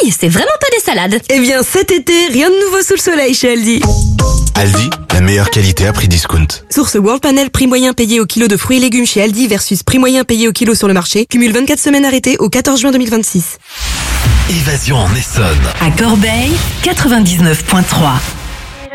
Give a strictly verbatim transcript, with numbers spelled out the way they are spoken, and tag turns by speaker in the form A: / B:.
A: oui, c'est vraiment pas des salades.
B: Eh bien, cet été, rien de nouveau sous le soleil chez Aldi.
C: Aldi, la meilleure qualité à prix discount.
B: Source World Panel, prix moyen payé au kilo de fruits et légumes chez Aldi versus prix moyen payé au kilo sur le marché. Cumule vingt-quatre semaines arrêtées au quatorze juin deux mille vingt-six.
D: Évasion en Essonne.
E: À Corbeil, quatre-vingt-dix-neuf virgule trois.